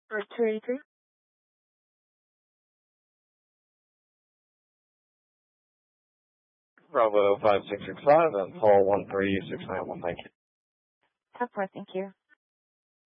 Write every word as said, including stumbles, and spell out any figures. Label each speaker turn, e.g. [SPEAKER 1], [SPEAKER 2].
[SPEAKER 1] Or two eighty-three?
[SPEAKER 2] Bravo five six six five and Paul one three six nine one. Thank you.
[SPEAKER 1] Of course, thank you.